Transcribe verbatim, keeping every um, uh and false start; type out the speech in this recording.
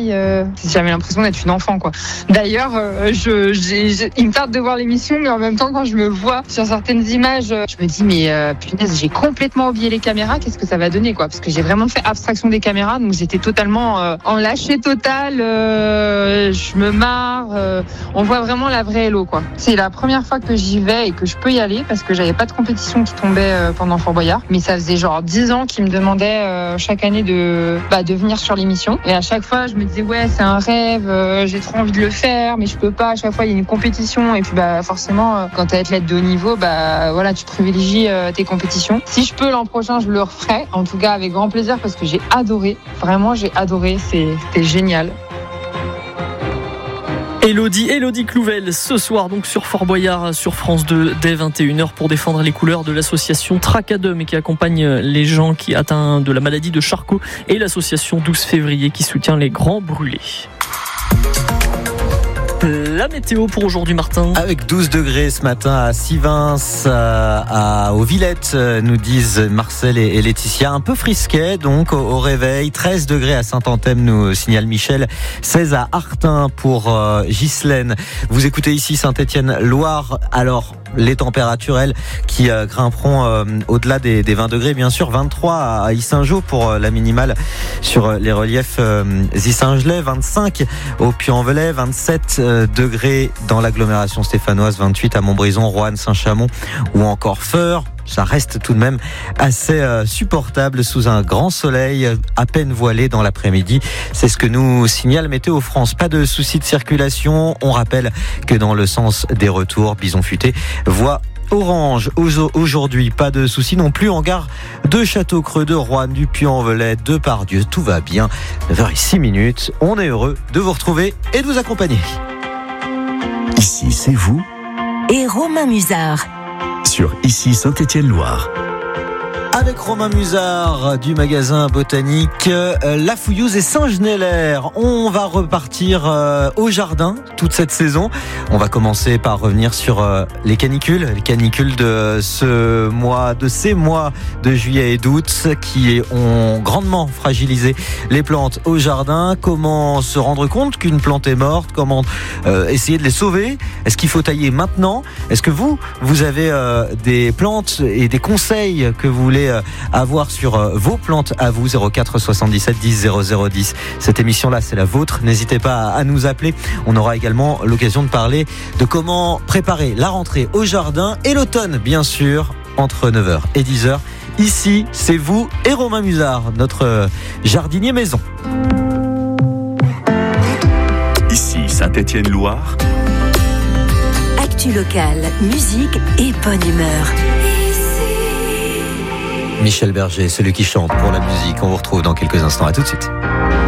travail. Euh, j'avais l'impression d'être une enfant, quoi. D'ailleurs, euh, je, j'ai, j'ai, il me tarde de voir l'émission, mais en même temps, quand je me vois sur certaines images, je me dis, mais euh, punaise, j'ai complètement oublié les caméras. Qu'est-ce que ça va donner, quoi? Parce que j'ai vraiment fait abstraction des caméras, donc j'étais totalement euh, en lâcher total. Euh, je me marre. Euh, on voit vraiment la vraie Hello, quoi. C'est la première fois que j'y vais et que je peux y aller parce que j'avais pas de compétition qui tombait euh, pendant Fort Boyard. Mais ça faisait genre dix ans qu'ils me demandaient euh, chaque année de, bah, de venir sur l'émission. Et à chaque fois, je me disais, ouais, c'est un rêve, euh, j'ai trop envie de le faire, mais je peux pas. À chaque fois, il y a une compétition. Et puis, bah, forcément, euh, quand t'es athlète de haut niveau, bah, voilà, tu privilégies euh, tes compétitions. Si je peux l'an prochain, je le referai. En tout cas, avec grand plaisir parce que j'ai adoré. Vraiment, j'ai adoré. C'est, c'était génial. Élodie, Élodie Clouvel, ce soir donc sur Fort Boyard, sur France deux, dès vingt et une heures pour défendre les couleurs de l'association Tracadum et qui accompagne les gens qui atteints de la maladie de Charcot et l'association douze février qui soutient les grands brûlés. La météo pour aujourd'hui, Martin. Avec douze degrés ce matin à Sivins, à, à, aux Villettes, nous disent Marcel et, et Laetitia. Un peu frisquet donc au, au réveil. treize degrés à Saint-Anthème, nous signale Michel. seize à Artin pour euh, Ghislaine. Vous écoutez ici Saint-Étienne-Loire. Alors, les températures, elles, qui euh, grimperont euh, au-delà des, des vingt degrés, bien sûr. vingt-trois à Issingeau pour euh, la minimale sur euh, les reliefs euh, Issingelais. vingt-cinq au Puy-en-Velay. vingt-sept euh, degrés dans l'agglomération stéphanoise. vingt-huit à Montbrison, Roanne, Saint-Chamond ou encore Feurs. Ça reste tout de même assez euh, supportable sous un grand soleil à peine voilé dans l'après-midi. C'est ce que nous signale Météo France. Pas de soucis de circulation. On rappelle que dans le sens des retours, Bison Futé voie orange. Aujourd'hui, pas de soucis non plus en gare de Château-Creux, de Roanne, du Puy-en-Velay, de Pardieu. Tout va bien. neuf heures six minutes. On est heureux de vous retrouver et de vous accompagner. Ici, c'est vous et Romain Musard. Sur Ici Saint-Étienne-Loire. Avec Romain Musard du magasin Botanique La Fouillouse et Saint-Genélaire. On va repartir euh, au jardin toute cette saison. On va commencer par revenir sur euh, les canicules, les canicules de ce mois, de ces mois de juillet et d'août qui ont grandement fragilisé les plantes au jardin. Comment se rendre compte qu'une plante est morte? Comment euh, essayer de les sauver? Est-ce qu'il faut tailler maintenant? Est-ce que vous, vous avez euh, des plantes et des conseils que vous voulez avoir sur vos plantes à vous? Zéro quatre soixante-dix-sept dix zéro zéro dix. Cette émission-là, c'est la vôtre. N'hésitez pas à nous appeler. On aura également l'occasion de parler de comment préparer la rentrée au jardin et l'automne, bien sûr, entre neuf heures et dix heures. Ici, c'est vous et Romain Musard, notre jardinier maison. Ici, Saint-Étienne-Loire. Actu locale, musique et bonne humeur. Michel Berger, celui qui chante pour la musique. On vous retrouve dans quelques instants. À tout de suite.